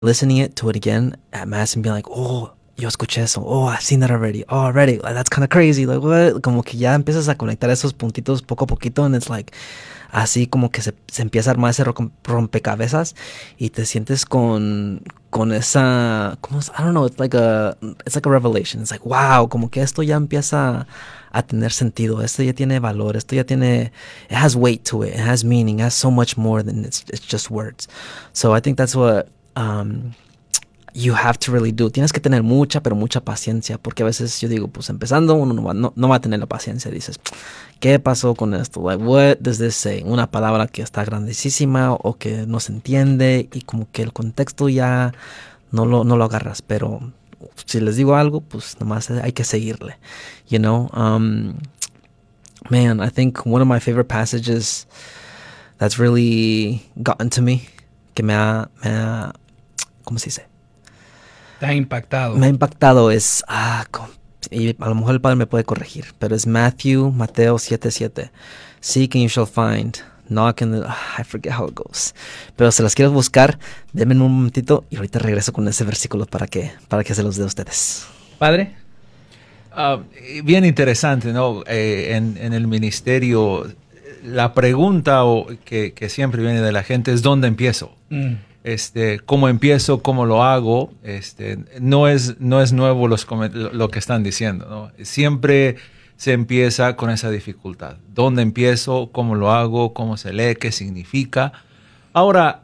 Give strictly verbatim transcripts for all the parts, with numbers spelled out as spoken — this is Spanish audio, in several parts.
listening it to it again at mass and being like, oh, yo escuché eso, oh, I've seen that already, oh, already, like, that's kind of crazy, like, what? Como que ya empiezas a conectar esos puntitos poco a poquito, and it's like, así como que se, se empieza a armar ese rom- rompecabezas y te sientes con, con esa, ¿cómo es? I don't know, it's like a, it's like a revelation, it's like, wow, como que esto ya empieza a tener sentido, esto ya tiene valor, esto ya tiene, it has weight to it, it has meaning, it has so much more than it's, it's just words. So I think that's what um, you have to really do. Tienes que tener mucha, pero mucha paciencia, porque a veces yo digo, pues empezando uno no va, no, no va a tener la paciencia. Dices, ¿qué pasó con esto? Like, what does this say? Una palabra que está grandísima o que no se entiende y como que el contexto ya no lo, no lo agarras, pero si les digo algo, pues nomás hay que seguirle, you know? Um, man, I think one of my favorite passages that's really gotten to me, que me ha, me ha ¿cómo se dice? Te ha impactado. Me ha impactado es, ah, con, y a lo mejor el padre me puede corregir, pero es Matthew, Mateo siete siete. Seek and you shall find. Knock and the, ah, I forget how it goes. Pero si las quieres buscar, denme un momentito y ahorita regreso con ese versículo para que, para que se los dé a ustedes. Padre. Uh, bien interesante, ¿no? Eh, en, en el ministerio, la pregunta o, que, que siempre viene de la gente es ¿dónde empiezo? Mm. Este, ¿cómo empiezo? ¿Cómo lo hago? Este, no es, no es nuevo los, lo que están diciendo, ¿no? Siempre se empieza con esa dificultad. ¿Dónde empiezo? ¿Cómo lo hago? ¿Cómo se lee? ¿Qué significa? Ahora,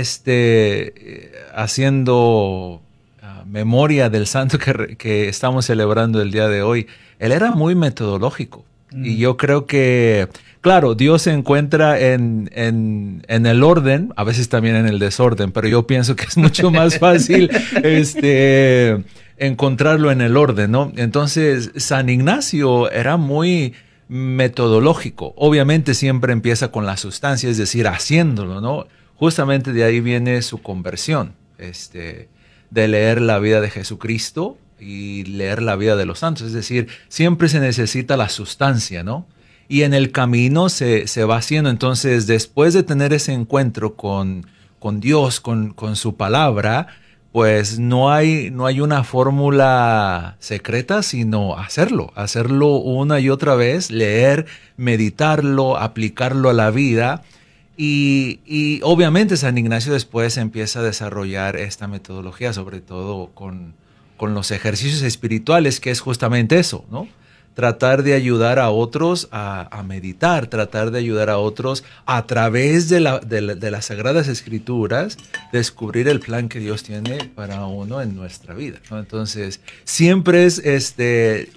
este, haciendo uh, memoria del santo que, que estamos celebrando el día de hoy, él era muy metodológico. Mm. Y yo creo que, claro, Dios se encuentra en, en, en el orden, a veces también en el desorden, pero yo pienso que es mucho más fácil este, encontrarlo en el orden, ¿no? Entonces, San Ignacio era muy metodológico. Obviamente siempre empieza con la sustancia, es decir, haciéndolo, ¿no? Justamente de ahí viene su conversión, este, de leer la vida de Jesucristo y leer la vida de los santos. Es decir, siempre se necesita la sustancia, ¿no? Y en el camino se, se va haciendo. Entonces, después de tener ese encuentro con, con Dios, con, con su palabra, pues no hay, no hay una fórmula secreta, sino hacerlo. Hacerlo una y otra vez, leer, meditarlo, aplicarlo a la vida. Y, y obviamente San Ignacio después empieza a desarrollar esta metodología, sobre todo con, con los ejercicios espirituales, que es justamente eso, ¿no? Tratar de ayudar a otros a, a meditar, tratar de ayudar a otros a través de, la, de, la, de las Sagradas Escrituras, descubrir el plan que Dios tiene para uno en nuestra vida, ¿no? Entonces, siempre es, este,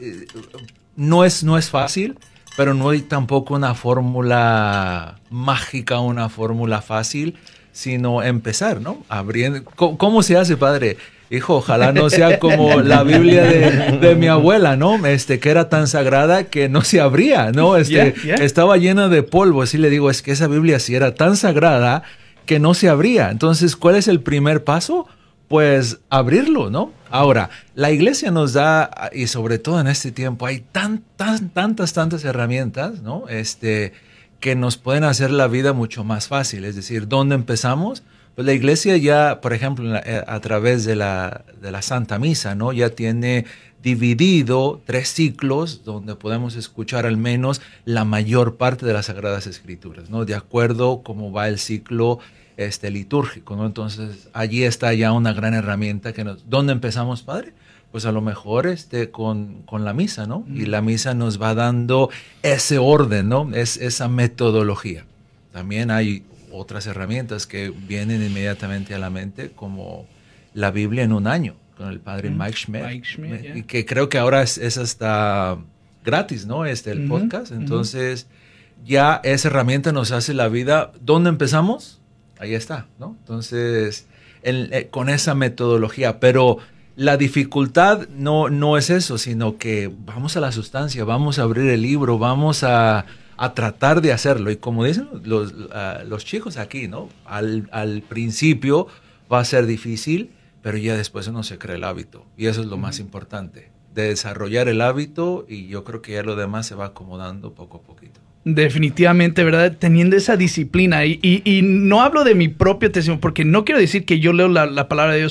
no es, no es fácil, pero no hay tampoco una fórmula mágica, una fórmula fácil, sino empezar, ¿no? Abriendo. ¿Cómo, cómo se hace, padre? Hijo, ojalá no sea como la Biblia de, de mi abuela, ¿no? Este, que era tan sagrada que no se abría, ¿no? Este, yeah, yeah. Estaba llena de polvo. Así le digo, es que esa Biblia sí era tan sagrada que no se abría. Entonces, ¿cuál es el primer paso? Pues abrirlo, ¿no? Ahora, la iglesia nos da, y sobre todo en este tiempo, hay tan, tan, tantas, tantas herramientas, ¿no? Este, que nos pueden hacer la vida mucho más fácil. Es decir, ¿dónde empezamos? Pues la iglesia ya, por ejemplo, a través de la, de la Santa Misa, ¿no? Ya tiene dividido tres ciclos donde podemos escuchar al menos la mayor parte de las Sagradas Escrituras, ¿no? De acuerdo cómo va el ciclo este, litúrgico, ¿no? Entonces, allí está ya una gran herramienta que nos... ¿Dónde empezamos, padre? Pues a lo mejor este, con, con la misa, ¿no? Mm. Y la misa nos va dando ese orden, ¿no? Es, esa metodología. También hay otras herramientas que vienen inmediatamente a la mente, como la Biblia en un año, con el padre mm. Mike Schmidt, Mike Schmidt yeah. y que creo que ahora es, es hasta gratis, ¿no? Este, el mm-hmm. podcast. Entonces, mm-hmm. ya esa herramienta nos hace la vida. ¿Dónde empezamos? Ahí está, ¿no? Entonces, el, eh, con esa metodología, pero la dificultad no, no es eso, sino que vamos a la sustancia, vamos a abrir el libro, vamos a, a tratar de hacerlo. Y como dicen los, uh, los chicos aquí, ¿no? Al, al principio va a ser difícil, pero ya después uno se crea el hábito. Y eso es lo mm-hmm. más importante, de desarrollar el hábito, y yo creo que ya lo demás se va acomodando poco a poquito. Definitivamente, ¿verdad? Teniendo esa disciplina. Y, y, y no hablo de mi propio testimonio, porque no quiero decir que yo leo la, la palabra de Dios